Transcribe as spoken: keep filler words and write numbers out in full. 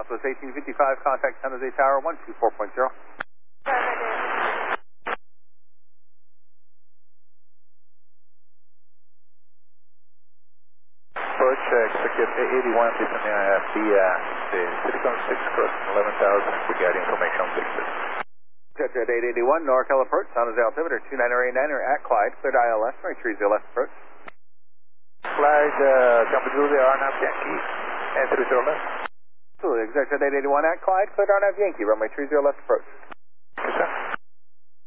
Southwest eighteen fifty-five, contact San Jose Tower one two four point zero. Approach, uh, expected eighty-one, descending uh, via the Silicon six crossing eleven thousand, we got information on six. Jet eight eighty-one, NorCal approach, San Jose altimeter two nine eight nine at Clyde, cleared I L S, runway three zero left approach. Clyde, uh, Jumbo Julia, Arnav Yankee, and three zero left. Absolutely, Executive eight eighty-one at Clyde, cleared Arnav Yankee, runway three zero left approach.